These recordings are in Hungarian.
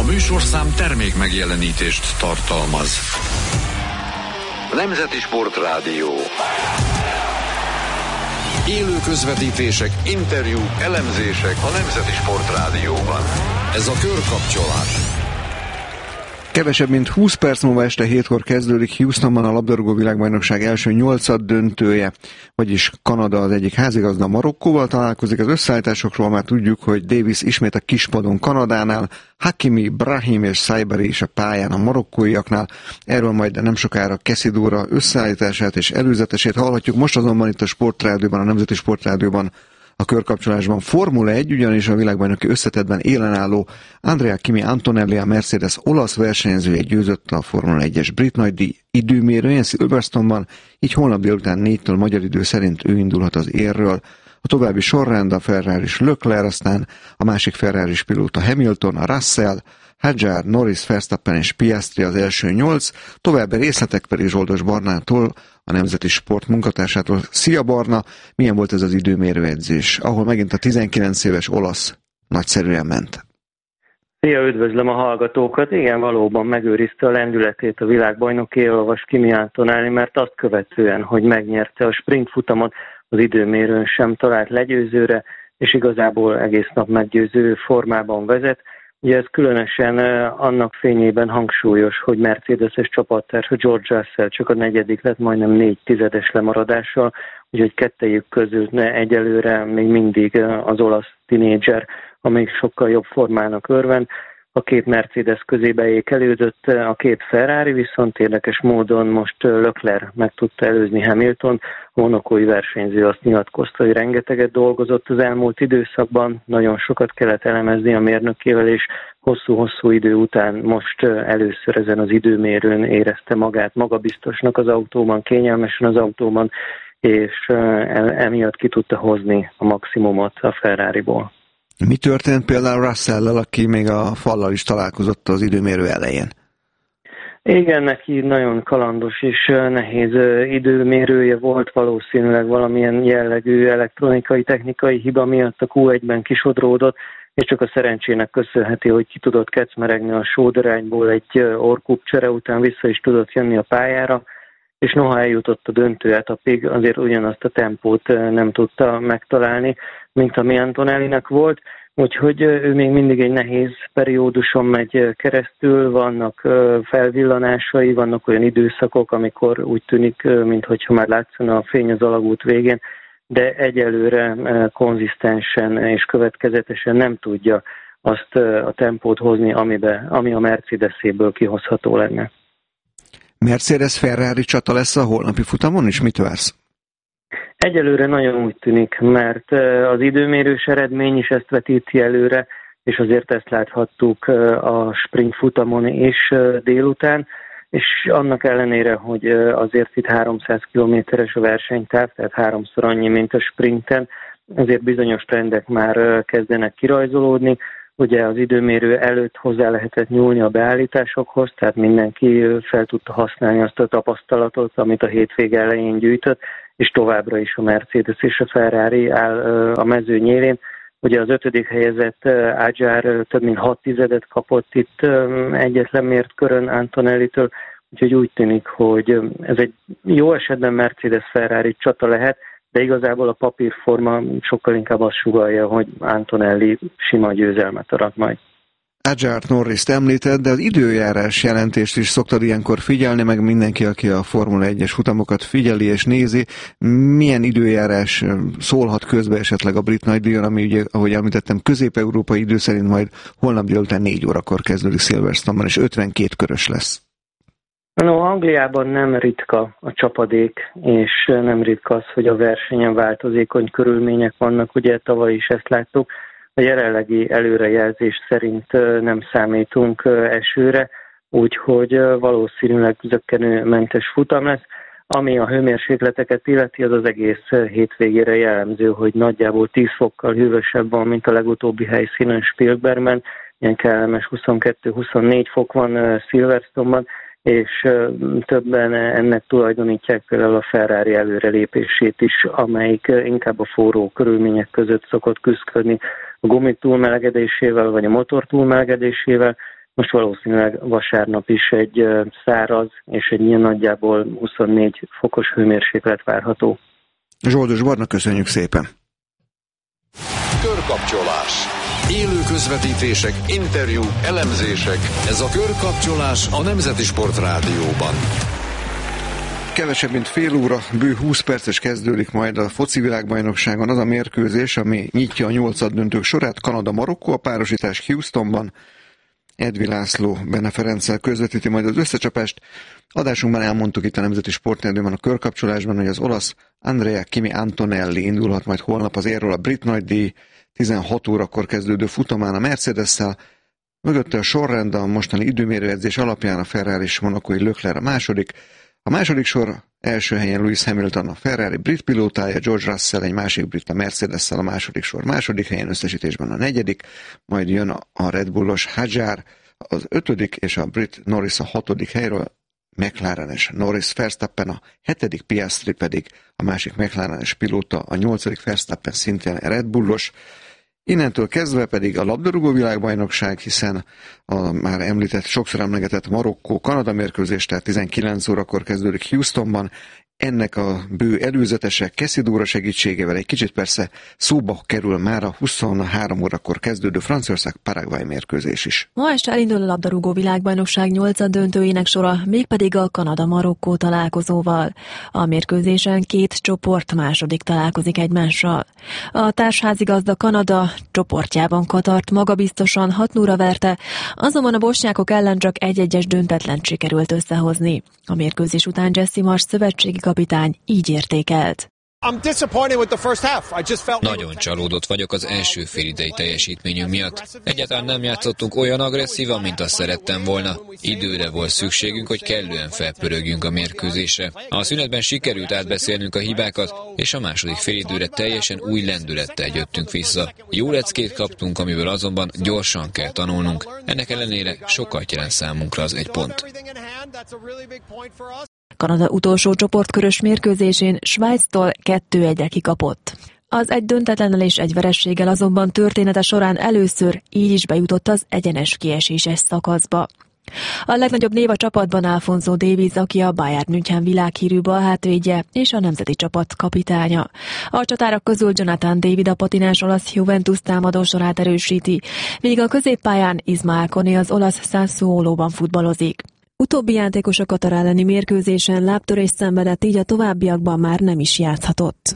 A műsorszám termék megjelenítést tartalmaz. Nemzeti Sportrádió. Élő közvetítések, interjúk, elemzések a Nemzeti Sportrádióban. Ez a Körkapcsolás. Kevesebb mint 20 perc múlva este 7-kor kezdődik Houstonban a labdarúgó világbajnokság első 8. döntője, vagyis Kanada az egyik házigazda Marokkóval találkozik. Az összeállításokról már tudjuk, hogy Davis ismét a kispadon Kanadánál, Hakimi, Brahim és Saibari is a pályán a marokkóiaknál. Erről majd nem sokára Keszidóra összeállítását és előzetesét hallhatjuk. Most azonban itt a Sportrádióban, a Nemzeti Sportrádióban a Körkapcsolásban Formula 1, ugyanis a világbajnoki összetettben élenálló Andrea Kimi Antonelli, a Mercedes olasz versenyzője győzött a Formula 1-es brit nagydíj időmérőjén Silverstone-ban, így holnap délután 4-től magyar idő szerint ő indulhat az érről. A további sorrend a Ferraris Leclerc, aztán a másik Ferraris pilóta Hamilton, a Russell, Hadjar, Norris, Verstappen és Piastri az első 8, további részletek pedig Zsoldos Barnától, a Nemzeti Sport munkatársától. Szia Barna, milyen volt ez az időmérőedzés, ahol megint a 19 éves olasz nagyszerűen ment? Szia, üdvözlöm a hallgatókat. Igen, valóban megőrizte a lendületét a világbajnoki éllovas Kimi Antonelli, mert azt követően, hogy megnyerte a sprint futamot, az időmérőn sem talált legyőzőre, és igazából egész nap meggyőző formában vezet. Ugye ez különösen annak fényében hangsúlyos, hogy Mercedes-es csapattársa George Russell csak a negyedik lett, majdnem 4 tizedes lemaradással, úgyhogy kettejük között egyelőre még mindig az olasz tinédzser, amelyik sokkal jobb formának örvend. A két Mercedes közébe ékelődött, a két Ferrari viszont érdekes módon most Leclerc meg tudta előzni Hamilton. A monakói versenyző azt nyilatkozta, hogy rengeteget dolgozott az elmúlt időszakban, nagyon sokat kellett elemezni a mérnökével, és hosszú-hosszú idő után most először ezen az időmérőn érezte magát magabiztosnak az autóban, kényelmesen az autóban, és emiatt ki tudta hozni a maximumot a Ferrariból. Mi történt például Russell-lel, aki még a fallal is találkozott az időmérő elején? Igen, neki nagyon kalandos és nehéz időmérője volt, valószínűleg valamilyen jellegű elektronikai, technikai hiba miatt a Q1-ben kisodródott, és csak a szerencsének köszönheti, hogy ki tudott kecmeregni a sódarányból egy orrkúpcsere után, vissza is tudott jönni a pályára, és noha eljutott a döntőetapig, azért ugyanazt a tempót nem tudta megtalálni, mint ami Antonellinek volt, úgyhogy ő még mindig egy nehéz perióduson megy keresztül, vannak felvillanásai, vannak olyan időszakok, amikor úgy tűnik, mintha már látszana a fény az alagút végén, de egyelőre konzisztensen és következetesen nem tudja azt a tempót hozni, ami a Mercedes-éből kihozható lenne. Mercedes-Ferrari csata lesz a holnapi futamon is? Mit vársz? Egyelőre nagyon úgy tűnik, mert az időmérős eredmény is ezt vetíti előre, és azért ezt láthattuk a sprint futamon is délután, és annak ellenére, hogy azért itt 300 kilométeres a versenytáv, tehát 3-szor annyi, mint a sprinten, azért bizonyos trendek már kezdenek kirajzolódni. Ugye az időmérő előtt hozzá lehetett nyúlni a beállításokhoz, tehát mindenki fel tudta használni azt a tapasztalatot, amit a hétvége elején gyűjtött, és továbbra is a Mercedes és a Ferrari áll a mező nyélén. Ugye az 5. helyezett Hadjar több mint 6 tizedet kapott itt egyetlen mért körön Antonellitől, úgyhogy úgy tűnik, hogy ez egy jó esetben Mercedes-Ferrari csata lehet, de igazából a papírforma sokkal inkább azt sugallja, hogy Antonelli sima győzelmet arat majd. Hadjart, Norrist említett, de az időjárás jelentést is szoktad ilyenkor figyelni, meg mindenki, aki a Formula 1-es futamokat figyeli és nézi. Milyen időjárás szólhat közbe esetleg a brit nagydíjon, ami ugye, ahogy említettem, közép-európai idő szerint majd holnap délután 4 órakor kezdődik Silverstone-ban, és 52 körös lesz. No, Angliában nem ritka a csapadék, és nem ritka az, hogy a versenyen változékony körülmények vannak, ugye tavaly is ezt láttuk. A jelenlegi előrejelzés szerint nem számítunk esőre, úgyhogy valószínűleg zökkenőmentes futam lesz. Ami a hőmérsékleteket illeti, az az egész hétvégére jellemző, hogy nagyjából 10 fokkal hűvösebb van, mint a legutóbbi helyszínen Spielbergben. Ilyen kellemes 22-24 fok van Silverstone-ban, és többen ennek tulajdonítják például a Ferrari előrelépését is, amelyik inkább a forró körülmények között szokott küzdködni a gumi túlmelegedésével, vagy a motor túlmelegedésével, most valószínűleg vasárnap is egy száraz és egy ilyen nagyjából 24 fokos hőmérséklet várható. Zsoldos Barna, köszönjük szépen! Körkapcsolás. Élő közvetítések, interjúk, elemzések. Ez a Körkapcsolás a Nemzeti Sport Rádióban. Kevesebb, mint fél óra, bő 20 perces kezdődik majd a foci világbajnokságon az a mérkőzés, ami nyitja a 8-döntők sorát. Kanada-Marokkó, a párosítás Houstonban. Edvi László Bene Ferenccel közvetíti majd az összecsapást. Adásunkban elmondtuk itt a Nemzeti Sportnérdőben a Körkapcsolásban, hogy az olasz Andrea Kimi Antonelli indulhat majd holnap az érről a brit nagydíj 16 órakor kezdődő futamán a Mercedes-szel. Mögötte a sorrend a mostani időmérőedzés alapján a Ferrari és monacói Leclerc a második. A második sor első helyen Lewis Hamilton, a Ferrari brit pilótája, George Russell, egy másik brit a Mercedes-szel a második sor második helyen, összesítésben a negyedik, majd jön a Red Bullos Hadjar az ötödik, és a brit Norris a hatodik helyről, McLarenes Norris, Verstappen a hetedik, Piastri pedig a másik McLarenes pilóta, a nyolcadik, Verstappen szintén Red Bullos. Innentől kezdve pedig a labdarúgó világbajnokság, hiszen a már említett, sokszor emlegetett Marokkó-Kanada mérkőzés, tehát 19 órakor kezdődik Houstonban. Ennek a bő előzetese Kessi Dóra segítségével egy kicsit persze szóba kerül már a 23 órakor kezdődő Franciaország-Paraguay mérkőzés is. Ma este elindul a labdarúgó világbajnokság 8 döntőjének sora, mégpedig a Kanada-Marokkó találkozóval. A mérkőzésen két csoport második találkozik egymással. A társházigazda Kanada csoportjában Katart magabiztosan 6-0-ra verte, azonban a bosnyákok ellen csak 1-1-es döntetlent sikerült összehozni. A mérkőzés után Jesse Marsh szövetségi kapitány így értékelt. Nagyon csalódott vagyok az első félidei teljesítményünk miatt. Egyáltalán nem játszottunk olyan agresszívan, mint azt szerettem volna. Időre volt szükségünk, hogy kellően felpörögjünk a mérkőzésre. A szünetben sikerült átbeszélnünk a hibákat, és a második félidőre teljesen új lendülettel jöttünk vissza. Jó leckét kaptunk, amiből azonban gyorsan kell tanulnunk. Ennek ellenére sokat jelent számunkra az egy pont. Kanada utolsó csoportkörös mérkőzésén Svájctól 2-1-re kikapott. Az egy döntetlennel és egy verességgel azonban története során először így is bejutott az egyenes kieséses szakaszba. A legnagyobb név a csapatban Alfonso Davies, aki a Bayern München világhírű balhátvédje és a nemzeti csapat kapitánya. A csatárok közül Jonathan David a patinás olasz Juventus támadósorát erősíti, míg a középpályán Ismael Koné az olasz Sassuolóban futballozik. Utóbbi játékos a Katar elleni mérkőzésen lábtörést szenvedett, így a továbbiakban már nem is játszhatott.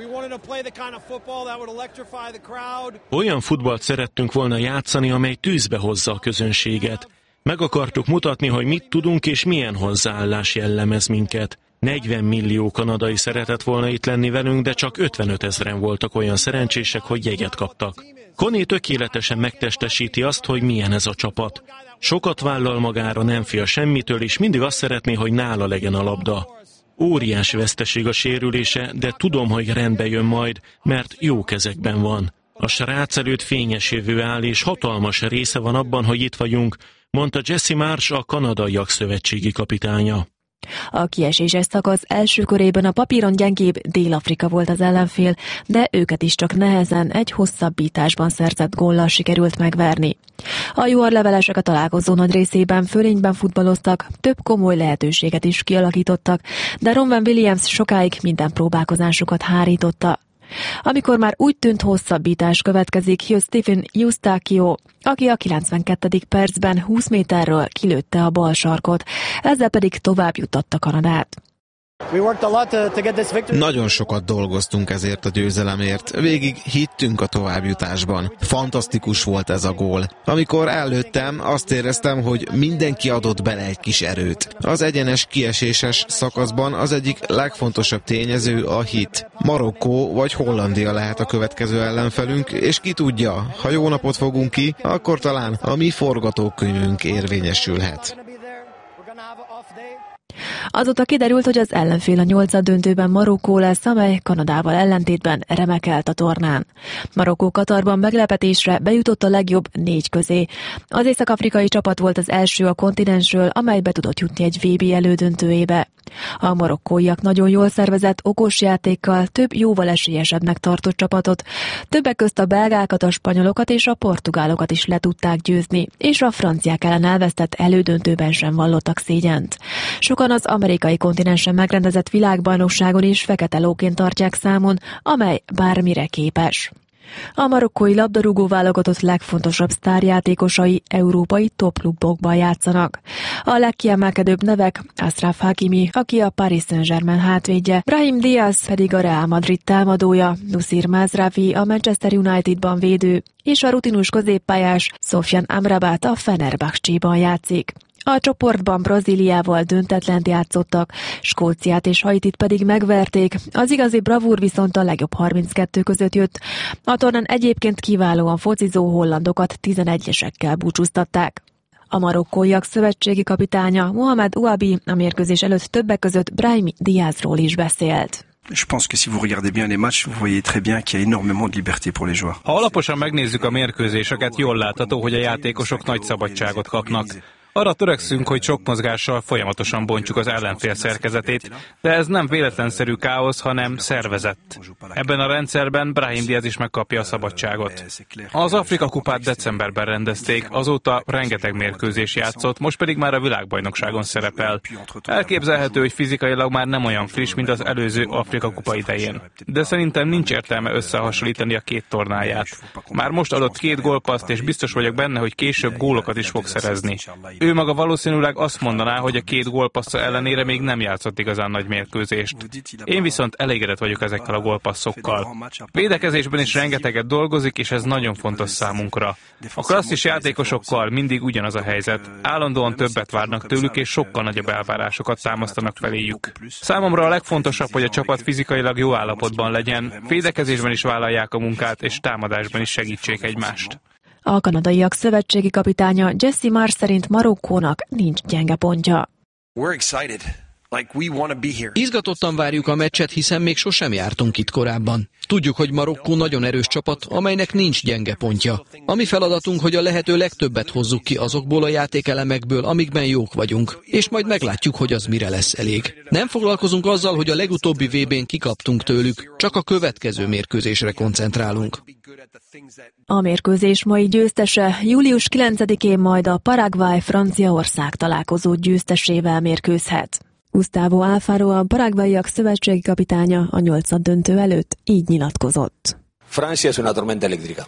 Olyan futballt szerettünk volna játszani, amely tűzbe hozza a közönséget. Meg akartuk mutatni, hogy mit tudunk és milyen hozzáállás jellemez minket. 40 millió kanadai szeretett volna itt lenni velünk, de csak 55 000 voltak olyan szerencsések, hogy jegyet kaptak. Koné tökéletesen megtestesíti azt, hogy milyen ez a csapat. Sokat vállal magára, nem fél semmitől, és mindig azt szeretné, hogy nála legyen a labda. Óriási veszteség a sérülése, de tudom, hogy rendbe jön majd, mert jó kezekben van. A srác előtt fényes jövő áll, és hatalmas része van abban, hogy itt vagyunk, mondta Jesse Marsh, a kanadaiak szövetségi kapitánya. A kieséses szakasz első körében a papíron gyengébb Dél-Afrika volt az ellenfél, de őket is csak nehezen egy hosszabbításban szerzett góllal sikerült megverni. A juharlevelesek a találkozó nagy részében fölényben futballoztak, több komoly lehetőséget is kialakítottak, de Ronwen Williams sokáig minden próbálkozásukat hárította. Amikor már úgy tűnt, hosszabbítás következik, jött Stephen Eustáquio, aki a 92. percben 20 méterről kilőtte a bal sarkot, ezzel pedig tovább juttatta Kanadát. Nagyon sokat dolgoztunk ezért a győzelemért, végig hittünk a továbbjutásban. Fantasztikus volt ez a gól. Amikor előttem, azt éreztem, hogy mindenki adott bele egy kis erőt. Az egyenes kieséses szakaszban az egyik legfontosabb tényező a hit. Marokkó vagy Hollandia lehet a következő ellenfelünk, és ki tudja, ha jó napot fogunk ki, akkor talán a mi forgatókönyvünk érvényesülhet. Azóta kiderült, hogy az ellenfél a 8. döntőben Marokkó lesz, amely Kanadával ellentétben remekelt a tornán. Marokkó Katarban meglepetésre bejutott a legjobb 4 közé. Az észak-afrikai csapat volt az első a kontinensről, amely be tudott jutni egy VB elődöntőjébe. A marokkóiak nagyon jól szervezett, okos játékkal több jóval esélyesebbnek tartott csapatot. Többek közt a belgákat, a spanyolokat és a portugálokat is le tudták győzni, és a franciák ellen elvesztett elődöntőben sem vallottak szégyent. Sokan az amerikai kontinensen megrendezett világbajnokságon is fekete lóként tartják számon, amely bármire képes. A marokkói labdarúgó válogatott legfontosabb sztárjátékosai európai topklubokban játszanak. A legkiemelkedőbb nevek Achraf Hakimi, aki a Paris Saint-Germain hátvédje, Brahim Diaz pedig a Real Madrid támadója, Nusir Mazraoui a Manchester Unitedban védő, és a rutinus középpályás Sofyan Amrabat a Fenerbahcséban játszik. A csoportban Brazíliával döntetlent játszottak, Skóciát és Haitit pedig megverték, az igazi bravúr viszont a legjobb 32 között jött. A tornán egyébként kiválóan focizó hollandokat 11-esekkel búcsúztatták. A marokkóiak szövetségi kapitánya Mohamed Ouabi a mérkőzés előtt többek között Brahim Diazról is beszélt. Je pense que si vous regardez bien les matchs, vous voyez très bien qu'il y a énormément de liberté pour les joueurs. Ha alaposan megnézzük a mérkőzéseket, jól látható, hogy a játékosok nagy szabadságot kapnak. Arra törekszünk, hogy sok mozgással folyamatosan bontjuk az ellenfél szerkezetét, de ez nem véletlenszerű káosz, hanem szervezett. Ebben a rendszerben Brahim Diaz is megkapja a szabadságot. Az Afrika kupát decemberben rendezték, azóta rengeteg mérkőzés játszott, most pedig már a világbajnokságon szerepel. Elképzelhető, hogy fizikailag már nem olyan friss, mint az előző Afrika kupa idején. De szerintem nincs értelme összehasonlítani a két tornáját. Már most adott 2 gólpasszt, és biztos vagyok benne, hogy később gólokat is fog szerezni. Ő maga valószínűleg azt mondaná, hogy a 2 gólpassza ellenére még nem játszott igazán nagy mérkőzést. Én viszont elégedett vagyok ezekkel a gólpasszokkal. Védekezésben is rengeteget dolgozik, és ez nagyon fontos számunkra. A klasszis játékosokkal mindig ugyanaz a helyzet. Állandóan többet várnak tőlük, és sokkal nagyobb elvárásokat támasztanak feléjük. Számomra a legfontosabb, hogy a csapat fizikailag jó állapotban legyen, védekezésben is vállalják a munkát, és támadásban is segítsék egymást. A kanadaiak szövetségi kapitánya Jesse Marsh szerint Marokkónak nincs gyenge pontja. Izgatottan várjuk a meccset, hiszen még sosem jártunk itt korábban. Tudjuk, hogy Marokkó nagyon erős csapat, amelynek nincs gyenge pontja. A mi feladatunk, hogy a lehető legtöbbet hozzuk ki azokból a játékelemekből, amikben jók vagyunk, és majd meglátjuk, hogy az mire lesz elég. Nem foglalkozunk azzal, hogy a legutóbbi VB-n kikaptunk tőlük, csak a következő mérkőzésre koncentrálunk. A mérkőzés mai győztese július 9-én majd a Paraguay-Franciaország találkozó győztesével mérkőzhet. Gustavo Alfaro, a paraguayiak szövetségi kapitánya a 8. döntő előtt így nyilatkozott. Francia es una tormenta eléctrica.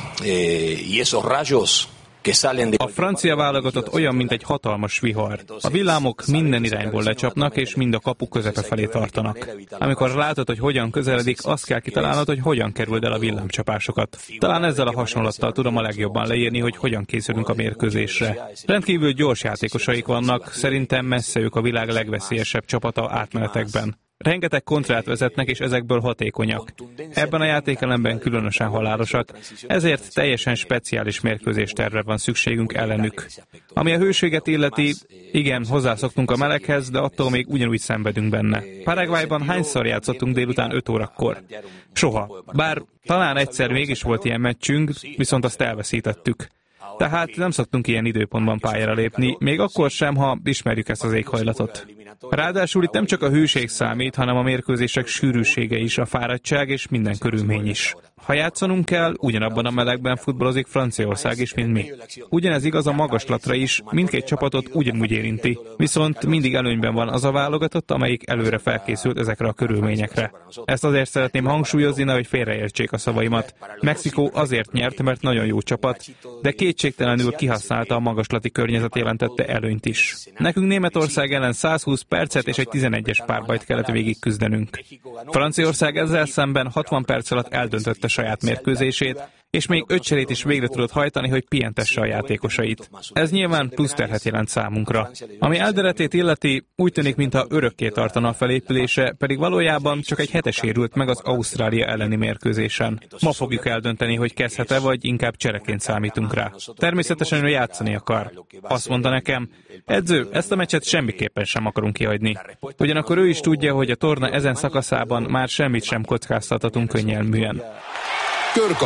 Y esos rayos A francia válogatott olyan, mint egy hatalmas vihar. A villámok minden irányból lecsapnak, és mind a kapu közepe felé tartanak. Amikor látod, hogy hogyan közeledik, azt kell kitalálnod, hogy hogyan kerüld el a villámcsapásokat. Talán ezzel a hasonlattal tudom a legjobban leírni, hogy hogyan készülünk a mérkőzésre. Rendkívül gyors játékosaik vannak, szerintem messze ők a világ legveszélyesebb csapata átmenetekben. Rengeteg kontrát vezetnek, és ezekből hatékonyak. Ebben a játékelemben különösen halálosak, ezért teljesen speciális mérkőzéstervre van szükségünk ellenük. Ami a hőséget illeti, igen, hozzászoktunk a meleghez, de attól még ugyanúgy szenvedünk benne. Paraguayban hányszor játszottunk délután 5 órakor? Soha. Bár talán egyszer mégis volt ilyen meccsünk, viszont azt elveszítettük. Tehát nem szoktunk ilyen időpontban pályára lépni, még akkor sem, ha ismerjük ezt az éghajlatot. Ráadásul itt nem csak a hőség számít, hanem a mérkőzések sűrűsége is, a fáradtság és minden körülmény is. Ha játszanunk kell, ugyanabban a melegben futballozik Franciaország is, mint mi. Ugyanez igaz a magaslatra is, mindkét csapatot ugyanúgy érinti, viszont mindig előnyben van az a válogatott, amelyik előre felkészült ezekre a körülményekre. Ezt azért szeretném hangsúlyozni, hogy félreértsék a szavaimat. Mexikó azért nyert, mert nagyon jó csapat, de kétségtelenül kihasználta a magaslati környezet jelentette előnyt is. Nekünk Németország ellen 120 percet és egy 11-es párbajt kellett végigküzdenünk. Franciaország ezzel szemben 60 perc alatt eldöntötte saját mérkőzését, és még 5 cserét is végre tudott hajtani, hogy pihentesse a játékosait. Ez nyilván plusz terhet jelent számunkra. Ami Alderetét illeti, úgy tűnik, mintha örökké tartana a felépülése, pedig valójában csak egy hete sérült meg az Ausztrália elleni mérkőzésen. Ma fogjuk eldönteni, hogy kezdhet-e, vagy inkább csereként számítunk rá. Természetesen ő játszani akar. Azt mondta nekem, edző, ezt a meccset semmiképpen sem akarunk kihagyni. Ugyanakkor ő is tudja, hogy a torna ezen szakaszában már semmit sem kockáztathatunk könnyelműen.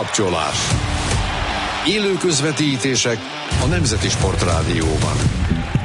Körkapcsolás. Élő közvetítések a Nemzeti Sportrádióban.